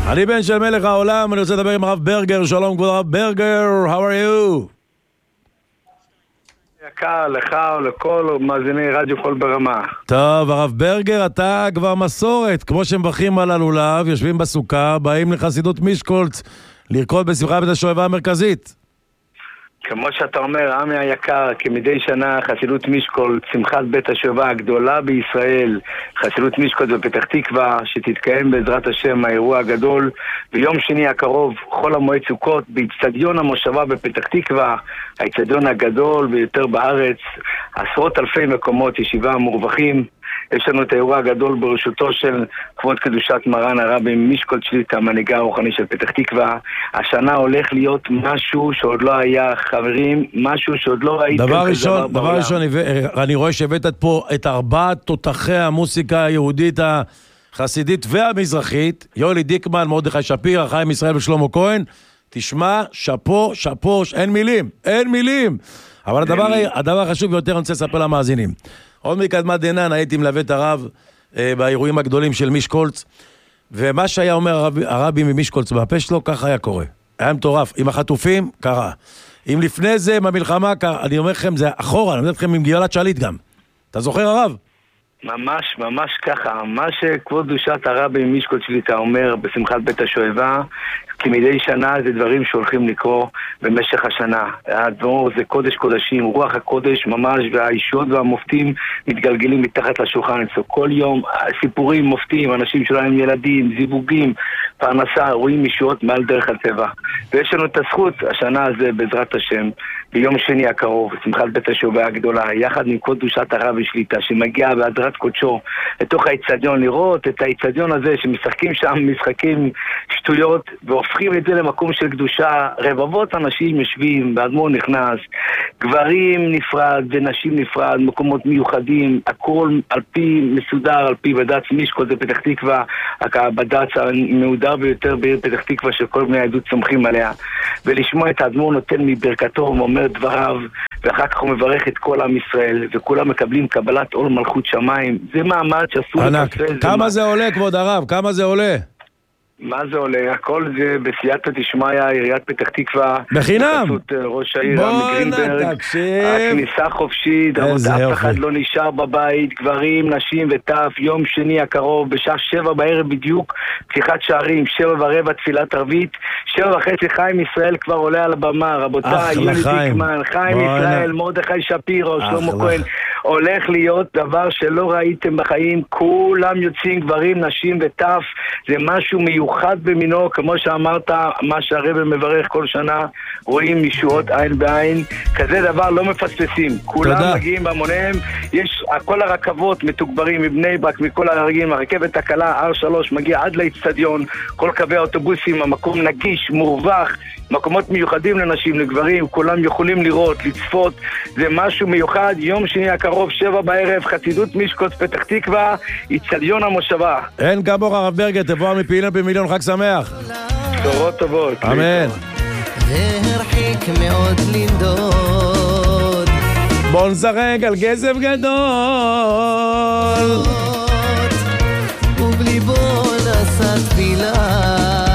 אני בן של מלך העולם, אני רוצה לדבר עם הרב ברגר. שלום כבוד הרב ברגר, how are you? יקר, לך ולכל מאזיני רדיו קול ברמה. טוב, הרב ברגר, אתה כבר מסורת, כמו שמברכים על הלולב, יושבים בסוכה, באים לחסידות מישקולץ, לרקוד בשמחה בית השואבה המרכזית. כמו שאתה אומר, עמי היקר, כמדי שנה חסידות מישקולץ, שמחת בית השואבה הגדולה בישראל, חסידות מישקולץ בפתח תקווה, שתתקיים בעזרת השם האירוע הגדול, ביום שני הקרוב, חול המועד סוכות, באצטדיון המושבה בפתח תקווה, האצטדיון הגדול ביותר בארץ, עשרות אלפי מקומות ישיבה מורווחים. יש לנו את האירוע הגדול בראשותו של כבוד קדושת מרן הרבי מישקולץ שליט"א, המנהיגה הרוחני של פתח תקווה. השנה הולך להיות משהו שעוד לא היה, חברים, משהו שעוד לא ראיתם. דבר ראשון, אני רואה שהבאת פה את 4 תותחי המוסיקה היהודית החסידית והמזרחית, יולי דיקמן, מרדכי שפירא, חיים ישראל ושלמה כהן. תשמע, שפו, אין מילים. אבל הדבר החשוב ביותר אני רוצה לספר למאזינים. עוד מקדמת דנן הייתי מלווה את הרב באירועים הגדולים של מישקולץ, ומה שהיה אומר הרבי ממישקולץ בפה שלו, ככה היה קורה. היה מטורף. עם החטופים, קרה. אם לפני זה, עם המלחמה, קרה. אני אומר לכם, זה אחורה, אני אומר לכם עם גאלת שליט גם. אתה זוכר הרב? ממש ככה. מה שכבוד קדושת הרבי מישקולץ שליט"א אומר בשמחת בית השואבה, כי מדי שנה זה דברים שהולכים לקרוא במשך השנה. הדבר זה קודש קודשים, רוח הקודש ממש, והאישות והמופתים מתגלגלים מתחת לשולחן אצלו. כל יום סיפורים מופתים, אנשים שלהם ילדים, זיווגים, פרנסה, רואים אישות מעל דרך הטבע. ויש לנו את הזכות, השנה הזה בעזרת השם, ביום שני הקרוב, שמחת בית השואבה הגדולה, יחד עם כבוד קדושת הרבי שליט"א, שמגיע בהדרת קודשו לתוך האצטדיון, לראות את האצטדיון הזה שמשחקים שם משחקים שטויות, והופכים את זה למקום של קדושה. רבבות אנשים יושבים, והאדמו"ר נכנס, גברים נפרד ונשים נפרד, מקומות מיוחדים, הכל על פי מסודר, על פי בד"ץ מישקולץ בפתח תקווה, הבד"ץ המהודר ביותר בעיר פתח תקווה שכל בני העדות סומכים עליה, ולשמוע את האדמו"ר נותן מברכתו ואומר דבריו, ואחר כך הוא מברך את כל עם ישראל, וכולם מקבלים קבלת עול מלכות שמיים. זה מעמד שאסור לפספס. כמה זה עולה כבוד הרב? כמה זה עולה? מה זה עולה? הכל זה בסייעתא דשמיא, עיריית פתח תקווה. בחינם. ראש העיר גרינברג. הכניסה חופשית, אף אחד לא נשאר בבית, גברים, נשים וטף. יום שני הקרוב, בשעה 7 בערב בדיוק, פתיחת שערים, 7:15 תפילת ערבית, 7:30 חיים ישראל כבר עולה על הבמה. רבותיי, יולי דיקמן, חיים ישראל, מרדכי שפירא, שלמה כהן. הולך להיות דבר שלא ראיתם בחיים, כולם יוצאים, גברים, נשים וטף. זה משהו מיוחד במינו, כמו שאמרת, מה שהרב מברך כל שנה, רואים ישועות עין בעין, כזה דבר לא מפספסים. כולם מגיעים בהמוניהם, יש כל הרכבות מתוגברים מבני ברק, מכל הרגעים, הרכבת הקלה, R3 מגיע עד לאצטדיון, כל קווי האוטובוסים, המקום נגיש, מורווח, מקומות מיוחדים לנשים, לגברים, כולם יכולים לראות, לצפות, זה משהו מיוחד. יום שני הקרוב, 7 בערב, חסידות מישקולץ פתח תקווה, אצטדיון המושבה. אין כמוך הרב ברגר, תבוא מפעילים במיליון, חג שמח. בשורות טובות. אמן. והרחיק מאוד לנדוד, בוא נשחק על כסף גדול, ובליבו נשא תפילה.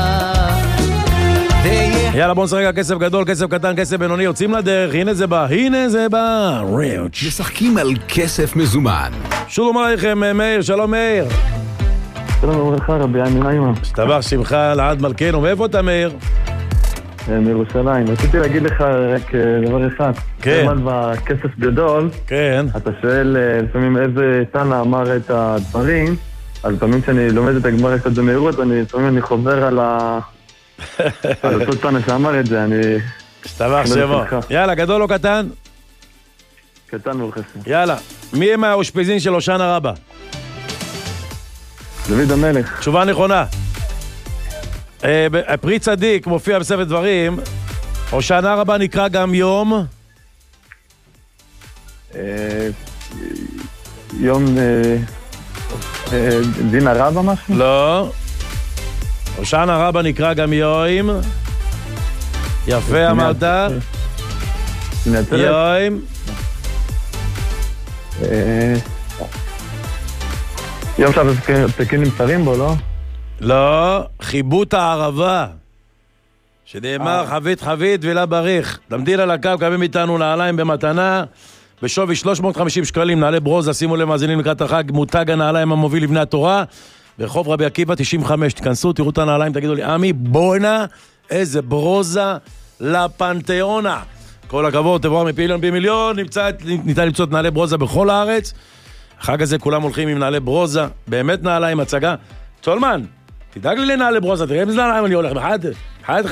יאללה, בוא נשחק על כסף גדול, כסף קטן, כסף בינוני, יוצאים לדרך, הנה זה בא, ריוץ'. משחקים על כסף מזומן. שלום עליכם, מאיר, שלום מאיר. שלום וברכה, רבי עמי נעימה. שתבח שמך לעד מלכנו, מאיפה אתה מאיר? מירושלים. רציתי להגיד לך רק דבר אחד. כן. למד בכסף גדול, כן. אתה שואל לפעמים איזה תנא אמר את הדברים, אז לפעמים כשאני לומד את הגמרא קצת במהירות, לפעמים אני חוזר על אותו תנא שאמר את זה, אני... שתבח שמו. יאללה, גדול או קטן? קטן וחסר. יאללה, מי הם האושפיזין של הושענא רבה? דוד המלך. תשובה נכונה. פרי צדיק מופיע בספר דברים, הושענא רבה נקרא גם יום? יום דין הרבה משהו? לא. הושענא רבה נקרא גם יום. יפה אמרת. יום. יום שהפסקים נמסרים בו, לא? לא, חיבוט הערבה. שנאמר חבית חבית וילה בריך. תמתין על הקו, קווים איתנו נעליים במתנה. בשווי 350 שקלים, נעלי ברוזה, שימו למאזינים לקראת החג, מותג הנעליים המוביל לבני התורה. ברחוב רבי עקיבא 95, תכנסו, תראו את הנעליים, תגידו לי, עמי, בואנה, איזה ברוזה לפנתיאונה. כל הכבוד, תבואו מפיליון במיליון, ניתן למצוא את נעלי ברוזה בכל הארץ. החג הזה כולם הולכים עם נעלי ברוזה, באמת נעליים, הצגה. צולמן, תדאג לי לנעלי ברוזה, תראה איזה נעליים אני הולך, בחייתך.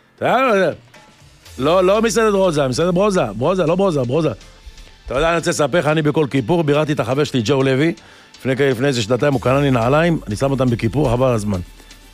לא מסעדת ברוזה, מסעדת ברוזה, לא ברוזה. אתה יודע, אני רוצה לספר לך, אני בכל כיפור, ביררתי את החבר שלי, ג'ו לוי, לפני איזה שנתיים הוא קנה לי נעליים, אני שם אותם בכיפור, חבל על הזמן.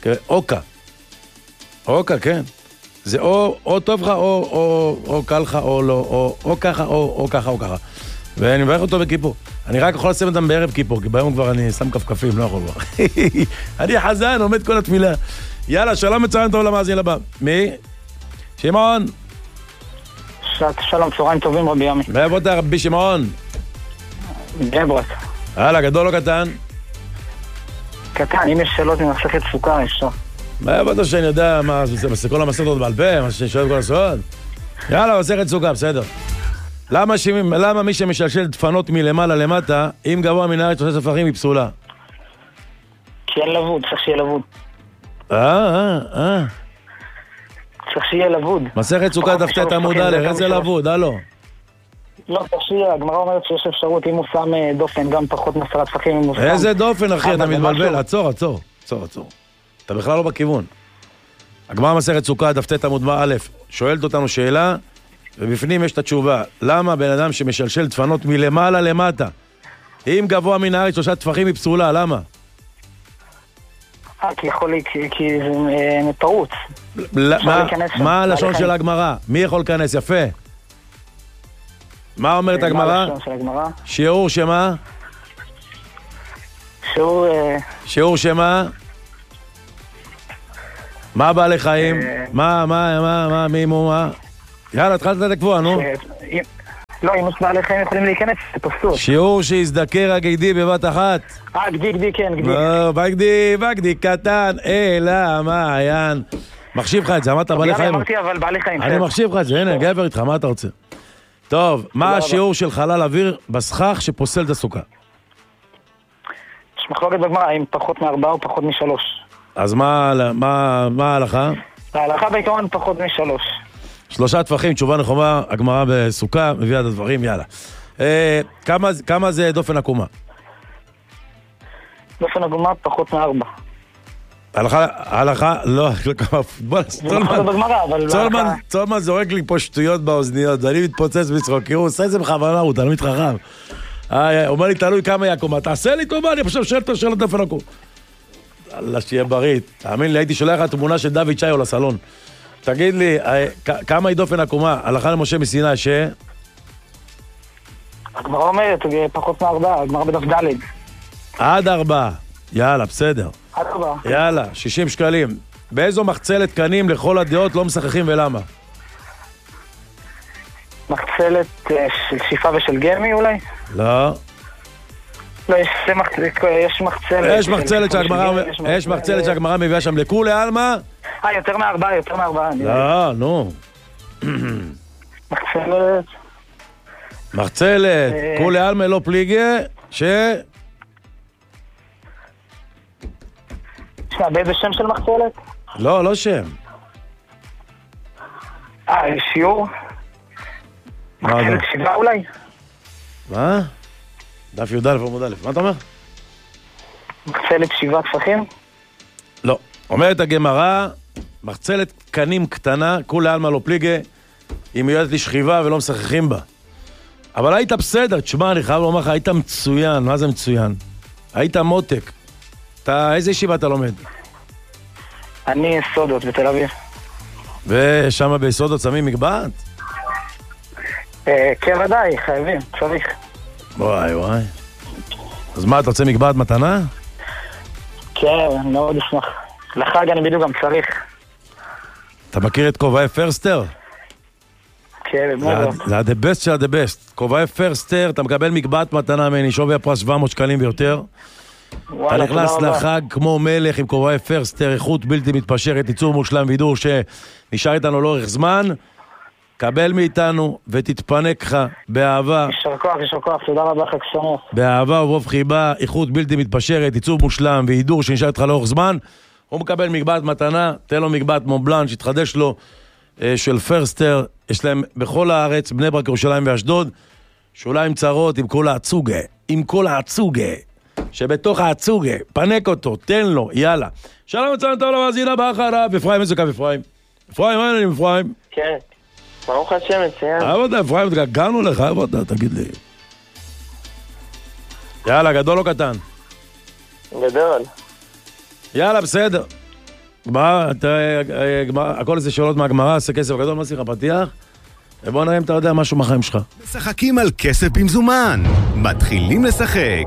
אוקה, כן. זה או טוב לך, או קל לך, או לא, או ככה, או ככה. ואני מברך אותו בכיפור. אני רק יכול לשים אותם בערב כיפור, כי ביום כבר אני שם כפכפים, לא יכול כבר. אני חזן, עומד כל התפילה. יאללה, שלום מצוין טוב למאזין לבא. מי? שמעון. שלום, צהריים טובים רבי ימי. מאיפה אתה רבי שמעון? גברת. הלאה, גדול או קטן? קטן, אם יש שאלות ממסכת סוכה, אפשר. מאיפה אתה שאני יודע מה, כל המסכות בעל פה, מה שאני שואל כל הסוד? יאללה, מסכת סוכה, בסדר. למה מי שמשלשל דפנות מלמעלה למטה, אם גבוה מן הארץ עושה ספרים היא פסולה? כי אין לבוד, צריך שיהיה לבוד. צריך שיהיה לבוד. מסכת סוכה דפת עמוד א', איזה לבוד, הלו. לא, צריך שיהיה, הגמרא אומרת שיש אפשרות, אם הוא שם דופן, גם פחות מ10 טפחים. איזה דופן, אחי, אתה מתבלבל, עצור. אתה בכלל לא בכיוון. הגמרא מסכת סוכה דפת עמוד א', שואלת אותנו שאלה, ובפנים יש את התשובה. למה בן אדם שמשלשל דפנות מלמעלה למטה, אם גבוה מן הארץ 3 טפחים היא פסולה, למה? כי זה פרוץ. מה הלשון של הגמרא? מי יכול להיכנס? יפה. מה אומרת הגמרא? שיעור שמה? שיעור שמה? מה בעלי חיים? מי? יאללה, התחלת את הקבוע, נו. לא, אם בעלי חיים יכולים להיכנס, זה פסול. שיעור שיזדקר הגדי בבת אחת. גדי, כן, גדי. בגדי קטן, אלא מעיין. מחשיב לך את זה, אמרת בעלי חיים. אמרתי, אבל בעלי חיים. אני מחשיב לך את זה, הנה, גבר איתך, מה אתה רוצה? טוב, מה השיעור של חלל אוויר בסכך שפוסל את הסוכה? יש מחלוקת בגמרא, האם פחות מ4 או פחות מ3. אז מה ההלכה? ההלכה בעיקרון פחות מ3. 3 טפחים, תשובה נכונה, הגמרא בסוכה, מביאה את הדברים, יאללה. כמה זה דופן עקומה? דופן עקומה פחות מ4. ההלכה, לא, צולמן זורק לי פה שטויות באוזניות, ואני מתפוצץ בצחוק, כי הוא עושה את זה בכוונה, הוא תלמיד חכם. אומר לי, תלוי כמה היא עקומה, תעשה לי טובה, אני חושב שאלה דופן עקומה. אללה, שיהיה בריא. תאמין לי, הייתי שולח לך תמונה של דוד צ'איו לסלון. תגיד לי, כמה היא דופן עקומה? הלכה למשה מסיני ש... הגמרא אומרת, פחות מ4, הגמרא בדף ד'. עד 4. יאללה, בסדר. עד 4. יאללה, 60 שקלים. באיזו מחצלת קנים לכל הדעות לא משחקים ולמה? מחצלת של שיפה ושל גמי אולי? לא. לא, יש מחצלת שהגמרא מביאה שם לכולי עלמא. יותר מ4. לא, נו. מחצלת, כולי עלמא לא פליגה, באיזה שם של מחצלת? לא שם. שיעור? מחצלת 7 אולי? מה? דף י"א עמוד א', מה אתה אומר? מחצלת 7 טפחים? לא. אומרת הגמרא, מחצלת קנים קטנה, כולי עלמא לא פליגה, היא מיועדת לשכיבה ולא משחקים בה. אבל היית בסדר, תשמע, אני חייב לומר לך, היית מצוין, מה זה מצוין? היית מותק. איזה ישיבה אתה לומד? אני יסודות בתל אביב. ושם ביסודות שמים מגבעת? כן, ודאי, חייבים, צריך. וואי. אז מה, אתה רוצה מגבעת מתנה? כן, מאוד אשמח. לחג אני בדיוק גם צריך. אתה מכיר את כובעי פרסטר? כן, מאוד. זה ה-the best של ה-the best. כובעי פרסטר, אתה מקבל מגבעת מתנה ממני, שווי הפרס 700 שקלים ויותר. וואלה, אתה נכנס תודה רבה. לחג כמו מלך עם כובעי פרסטר, איכות בלתי מתפשרת, ייצור מושלם וידור שנשאר איתנו לאורך זמן. קבל מאיתנו ותתפנק לך באהבה, יישר כוח, תודה רבה, חג שמח. באהבה וברוב חיבה, איכות בלתי מתפשרת, ייצור מושלם וידור שנשאר איתך לאורך זמן. הוא מקבל מגבעת מתנה, תן לו מגבעת מובלן שיתחדש לו של פרסטר. יש להם בכל הארץ, בני ברק, ירושלים ואשדוד, שוליים צרות עם כל העצוגה, שבתוך העצוגה, פנק אותו, תן לו, יאללה. שלום מצוין טוב למאזין הבא אחריו, אפרים, איזה קו אפרים? אפרים, מה העניינים אפרים? כן, ברוך השם, מצוין. עבודה, אפרים, התגעגענו לך, עבודה, תגיד לי. יאללה, גדול או קטן? גדול. יאללה, בסדר. הכל איזה שאלות מהגמרא, עשה כסף גדול, מה שיחה פתיח? ובוא נראה אם אתה יודע משהו מהחיים שלך. משחקים על כסף במזומן. מתחילים לשחק.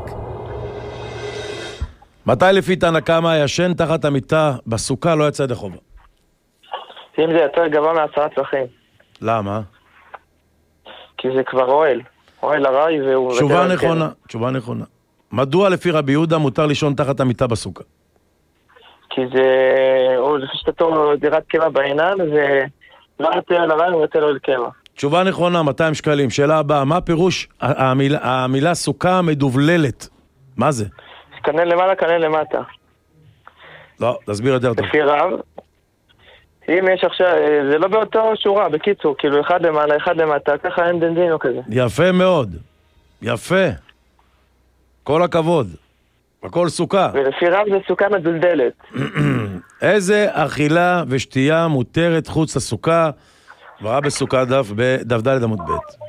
מתי לפי תנא קמא ישן תחת המיטה בסוכה לא יצא ידי חובה? אם זה יותר גבוה מ10 טפחים. למה? כי זה כבר אוהל ארעי והוא... תשובה נכונה. מדוע לפי רבי יהודה מותר לישון תחת המיטה בסוכה? כי זה... הוא לפי שתתו דירת קבע בעינן, זה לא יותר אוהל ארעי, הוא יותר אוהל קבע. תשובה נכונה, 200 שקלים. שאלה הבאה, מה פירוש המילה סוכה מדובללת? מה זה? כנן למעלה, כנן למטה. לא, תסביר יותר טוב. לפי רב, אם יש עכשיו, זה לא באותו שורה, בקיצור, כאילו אחד למעלה, אחד למטה, ככה אין דין או כזה. יפה מאוד, יפה. כל הכבוד. הכל סוכה. ולפי רב זה סוכה מדולדלת. איזה אכילה ושתייה מותרת חוץ לסוכה? ברא בסוכה דף ד' עמוד ב'.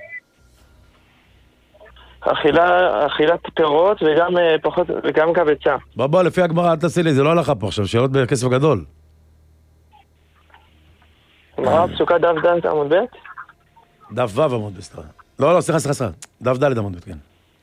אכילת פירות וגם פחות, וגם קבצה. בוא, לפי הגמרא, אל תעשי לי, זה לא הלכה פה עכשיו, שאלות בכסף גדול. מה, פסוקה דף ד' עמוד ב'? דף ו' עמוד ב', סליחה. לא, סליחה. דף ד' עמוד ב', כן.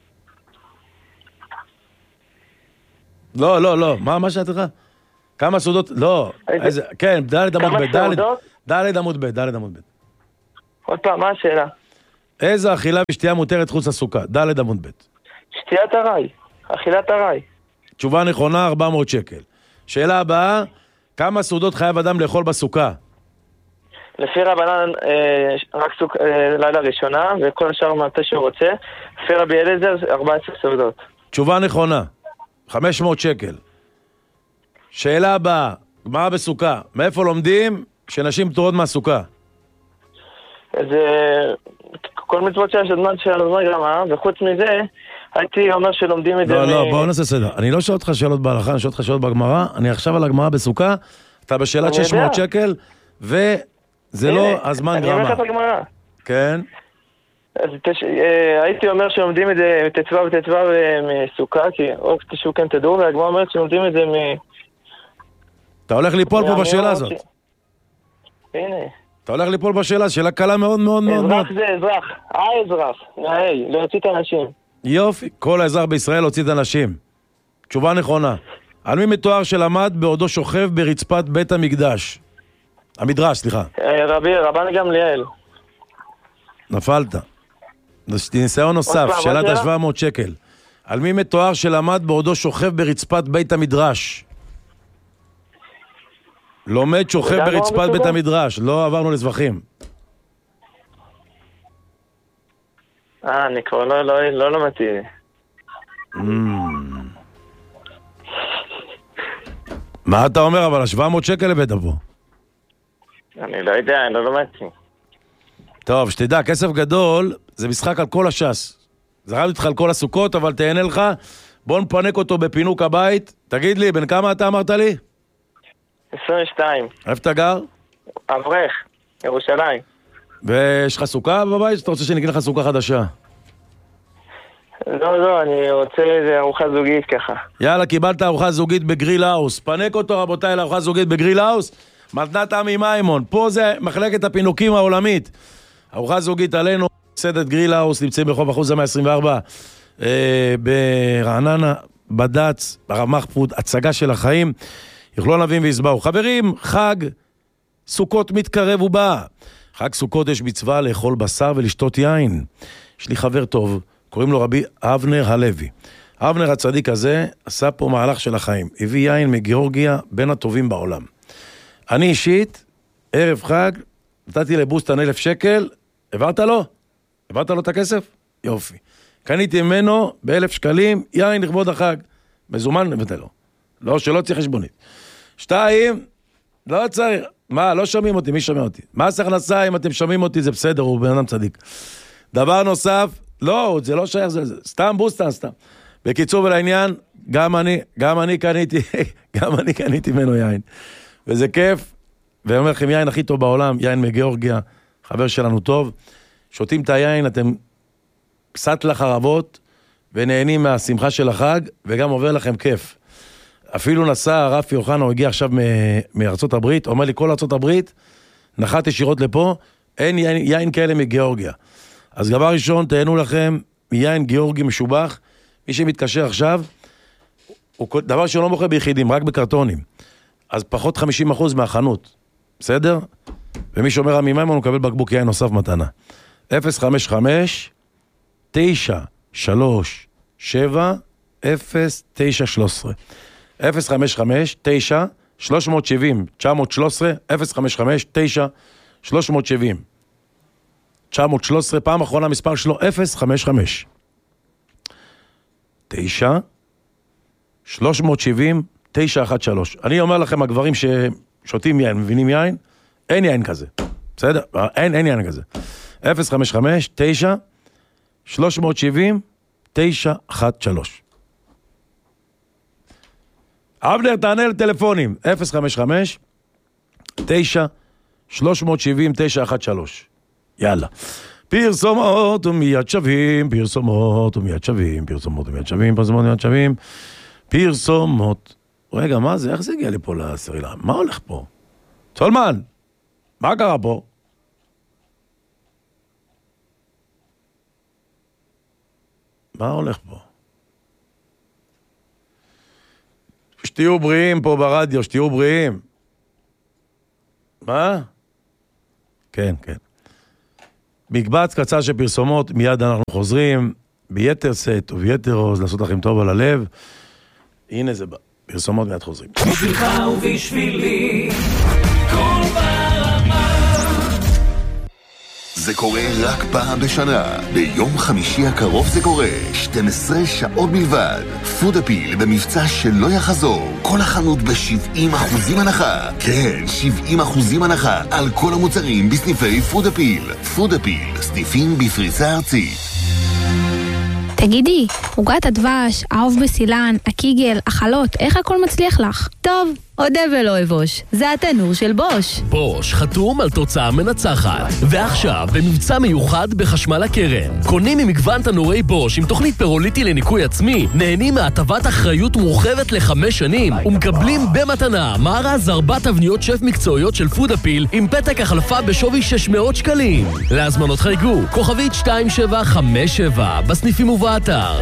לא, מה שאת לך? כמה סעודות? לא, כן, ד' עמוד ב', ד' עמוד ב'. עוד פעם, מה השאלה? איזה אכילה ושתייה מותרת חוץ לסוכה? ד' עמוד ב'. שתיית ארעי, אכילת ארעי. תשובה נכונה, 400 שקל. שאלה הבאה, כמה סעודות חייב אדם לאכול בסוכה? לפי רבנן, רק לילה ראשונה, וכל השאר מתי שהוא רוצה. לפי רבי אליעזר, 14 סעודות. תשובה נכונה, 500 שקל. שאלה הבאה, גמרא בסוכה, מאיפה לומדים שנשים פטורות מהסוכה? זה כל מצוות של הזמן גרמה, וחוץ מזה, הייתי אומר שלומדים את זה... לא, בואו נעשה סדר. אני לא שואל אותך שאלות בהלכה, אני שואל אותך שאלות בגמרא, אני עכשיו על הגמרא בסוכה, אתה בשאלת 600 שקל, וזה לא הזמן גרמה. אני אומר לך את הגמרא. כן. אז הייתי אומר שלומדים את זה תצווה מסוכה, כי או תשעו כן תדעו, והגמרא אומרת שלומדים את זה אתה הולך ליפול פה בשאלה הזאת. הנה. אתה הולך ליפול בשאלה, שאלה קלה מאוד מאוד מאוד. אזרח זה אזרח, האזרח, להוציא את האנשים. יופי, כל האזרח בישראל הוציא את האנשים. תשובה נכונה. על מי מתואר שלמד בעודו שוכב ברצפת בית המדרש, סליחה. רבן גמליאל. נפלת. ניסיון נוסף, שאלת ה-700 שקל. על מי מתואר שלמד בעודו שוכב ברצפת בית המדרש? לומד שוכב ברצפת בית המדרש, לא עברנו לזבחים. אני כבר לא למדתי. מה אתה אומר, אבל 700 שקל לבית פה? אני לא יודע, אני לא למדתי. טוב, שתדע, כסף גדול זה משחק על כל הש"ס. זרמתי איתך על כל הסוכות, אבל תהנה לך. בוא נפנק אותו בפינוק הבית. תגיד לי, בן כמה אתה אמרת לי? 22. איפה אתה גר? אברך, ירושלים. ויש לך סוכה בבית? אתה רוצה שנקנה לך סוכה חדשה? לא, אני רוצה איזה ארוחה זוגית ככה. יאללה, קיבלת ארוחה זוגית בגריל האוס. פנק אותו, רבותיי, לארוחה זוגית בגריל האוס. מתנת עמי מימון. פה זה מחלקת הפינוקים העולמית. ארוחה זוגית עלינו, סדת גריל האוס, נמצאים ברחוב אחוז ה-124 ברעננה, בד"ץ, הרב מחפוד, הצגה של החיים. יוכלו נביאים ויסבאו. חברים, חג סוכות מתקרב ובא. חג סוכות יש מצווה לאכול בשר ולשתות יין. יש לי חבר טוב, קוראים לו רבי אבנר הלוי. אבנר הצדיק הזה עשה פה מהלך של החיים. הביא יין מגיאורגיה בין הטובים בעולם. אני אישית, ערב חג, נתתי לבוסטן 1,000 שקל, העברת לו? העברת לו את הכסף? יופי. קניתי ממנו ב1,000 שקלים, יין לכבוד החג. מזומן נבטל לו. לא, שלא צריך חשבונית. 2, לא צריך. מה, לא שומעים אותי, מי שומע אותי? מס הכנסה, אם אתם שומעים אותי, זה בסדר, הוא בן אדם צדיק. דבר נוסף, לא, זה לא שייך, זה סתם בוסטן, סתם. בקיצור ולעניין, גם אני קניתי ממנו יין. וזה כיף, ואני אומר לכם, יין הכי טוב בעולם, יין מגיאורגיה, חבר שלנו טוב. שותים את היין, אתם קצת לחרבות, ונהנים מהשמחה של החג, וגם עובר לכם כיף. אפילו נסע, רפי אוחנה, הוא הגיע עכשיו מארצות הברית, אומר לי, כל ארצות הברית, נחת ישירות לפה, אין יין כאלה מגיאורגיה. אז דבר ראשון, תהנו לכם מיין גיאורגי משובח, מי שמתקשר עכשיו, דבר שלא מוכר ביחידים, רק בקרטונים. אז פחות 50% מהחנות, בסדר? ומי שאומר המימון, הוא מקבל בקבוק יין נוסף מתנה. 055 937 0913 055 9 370 913 055 9 370 913 פעם אחרונה מספר שלו 055 9 370 913. אני אומר לכם, הגברים ששותים יין, מבינים יין, אין יין כזה. בסדר? אין יין כזה. 055 9 370 913. אבנר, תענה לטלפונים. 055 9 370 913. יאללה. פרסומות ומיד שווים, פרסומות ומיד שווים, פרסומות ומיד שווים, פרסומות ומיד שווים, פרסומות. רגע, מה זה? איך זה הגיע לי פה לסרילה? מה הולך פה? סולמן, מה קרה פה? מה הולך פה? שתהיו בריאים פה ברדיו, שתהיו בריאים. מה? כן, כן. מקבץ קצר של פרסומות, מיד אנחנו חוזרים, ביתר סט וביתר עוז, לעשות לכם טוב על הלב. הנה זה פרסומות, מיד חוזרים. בשבילך ובשבילי, כל ברמה. זה קורה רק פעם בשנה. ביום חמישי הקרוב זה קורה. 12 שעות בלבד. פודאפיל במבצע שלא יחזור. כל החנות ב-70% הנחה. כן, 70% הנחה על כל המוצרים בסניפי פודאפיל. פודאפיל, סניפים בפריסה ארצית. תגידי, עוגת הדבש, האוב בסילן, הקיגל, החלות, איך הכל מצליח לך? טוב, עוד ולא אבוש, זה התנור של בוש. בוש חתום על תוצאה מנצחת, ועכשיו במבצע מיוחד בחשמל הקרן. קונים ממגוון תנורי בוש עם תוכנית פירוליטי לניקוי עצמי, נהנים מהטבת אחריות מורחבת ל5 שנים, ומקבלים במתנה מארז 4 תבניות שף מקצועיות של פודאפיל עם פתק החלפה בשווי 600 שקלים. להזמנות חייגו, כוכבית 2757 בסניפים ובאתר.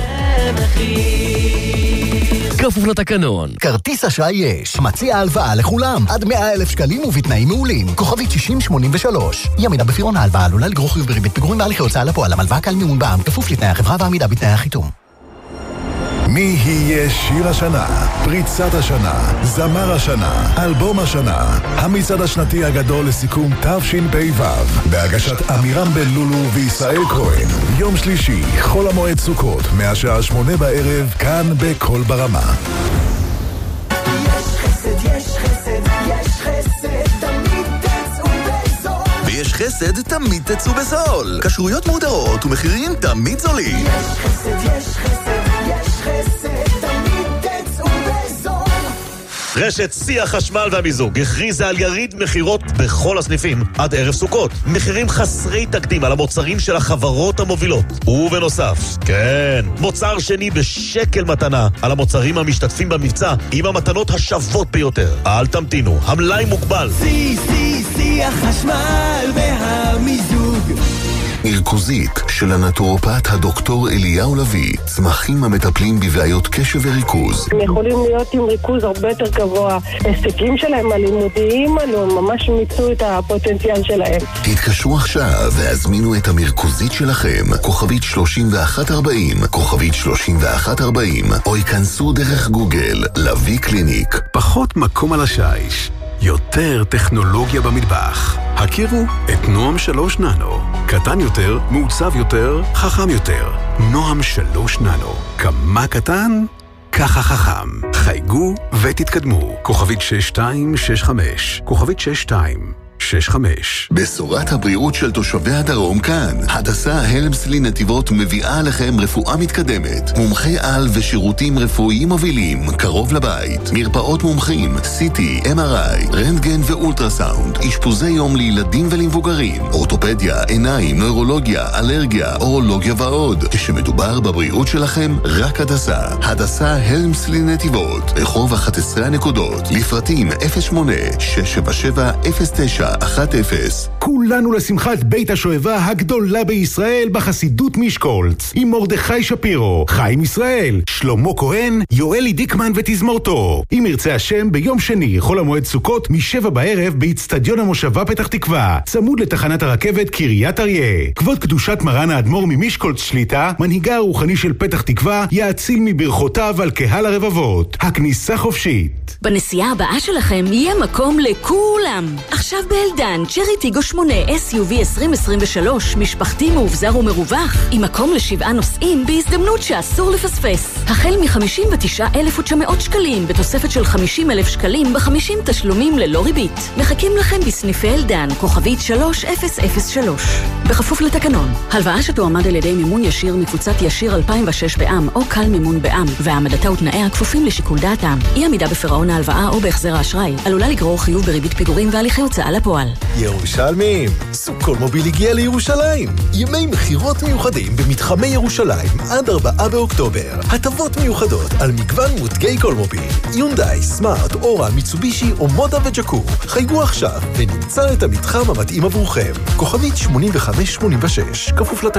כפוף לתקנון. כרטיס אשראי יש. מציע הלוואה לכולם. עד 100,000 שקלים ובתנאים מעולים. כוכבית 6083. ימינה בפירעון ההלוואה עלולה לגרור חיוב בריבית פיגורים והליכי הוצאה לפועל. המלוואה קל מימון בע"מ כפוף לתנאי החברה ועמידה בתנאי החיתום. מי יהיה שיר השנה, פריצת השנה, זמר השנה, אלבום השנה, המצעד השנתי הגדול לסיכום תשפ"ו, בהגשת אמירם בן לולו וישראל כהן, יום שלישי, חול המועד סוכות, מהשעה 8 בערב, כאן בכל ברמה. יש חסד, יש חסד, יש חסד, תמיד תצאו בזול. ויש חסד, תמיד תצאו בזול. כשרויות מודרות ומחירים תמיד זולים. יש חסד, יש חסד, יש חסד, תמיד תצאו בזול. רשת שיא החשמל והמיזוג הכריזה על יריד מחירות בכל הסניפים עד ערב סוכות. מחירים חסרי תקדים על המוצרים של החברות המובילות. ובנוסף, כן, מוצר שני בשקל מתנה על המוצרים המשתתפים במבצע עם המתנות השוות ביותר. אל תמתינו, המלאי מוגבל. שיא החשמל והמיזוג. מרכוזית של הנטורופט הדוקטור אליהו לוי, צמחים המטפלים בבעיות קשב וריכוז. הם יכולים להיות עם ריכוז הרבה יותר גבוה. הישגים שלהם הלימודיים עלו, ממש מיצו את הפוטנציאל שלהם. התקשרו עכשיו והזמינו את המרכוזית שלכם, כוכבית 3140, כוכבית 3140, או ייכנסו דרך גוגל, לוי קליניק. פחות מקום על השיש, יותר טכנולוגיה במטבח. הכירו את נועם 3 ננו. קטן יותר, מעוצב יותר, חכם יותר. נועם 3 ננו. כמה קטן? ככה חכם. חייגו ותתקדמו. כוכבית 6265. כוכבית 6265. בשורת הבריאות של תושבי הדרום כאן. הדסה הלמסלי נתיבות מביאה לכם רפואה מתקדמת. מומחי על ושירותים רפואיים מובילים, קרוב לבית. מרפאות מומחים, CT, MRI, רנטגן ואולטרסאונד. אשפוזי יום לילדים ולמבוגרים. אורתופדיה, עיניים, נוירולוגיה, אלרגיה, אורולוגיה ועוד. כשמדובר בבריאות שלכם, רק הדסה. הדסה הלמסלי נתיבות. רחוב 11 הנקודות. לפרטים 08-677-0910. כולנו לשמחת בית השואבה הגדולה בישראל בחסידות מישקולץ, עם מרדכי שפירו, חיים ישראל, שלמה כהן, יואלי דיקמן ותזמורתו. אם ירצה השם, ביום שני חול המועד סוכות מ7 בערב באצטדיון המושבה פתח תקווה, צמוד לתחנת הרכבת קריית אריה. כבוד קדושת מרן האדמו"ר ממישקולץ שליטה, מנהיגה הרוחני של פתח תקווה, יאציל מברכותיו על קהל הרבבות. הכניסה חופשית. בנסיעה הבאה שלכם יהיה מקום לכולם. עכשיו באלדן, צ'רי טיגו 8 SUV 2023, משפחתי מאובזר ומרווח, עם מקום ל7 נוסעים בהזדמנות שאסור לפספס. החל מ-59,900 שקלים, בתוספת של 50,000 שקלים ב50 תשלומים ללא ריבית. מחכים לכם בסניפי אלדן, כוכבית 3003. בכפוף לתקנון. הלוואה שתועמד על ידי מימון ישיר מקבוצת ישיר 2006 בעם, או קל מימון בעם, והעמדתה ותנאיה כפופים לשיקול דעתם. אי עמידה בפירעון ההלוואה או בהחזר האשראי עלולה לגרור חיוב בריבית פיגורים והליכי הוצאה לפועל. ירושלמים, סוכול מוביל הגיע לירושלים. ימי מחירות מיוחדים במתחמי ירושלים עד 4 באוקטובר. הטבות מיוחדות על מגוון מותגי קולמוביל, יונדאי, סמארט, אורה, מיצובישי או מודה וג'קור. חייגו עכשיו ונמצא את המתחם המתאים עבורכם. כוכבית 8586, כפוף לתקנון.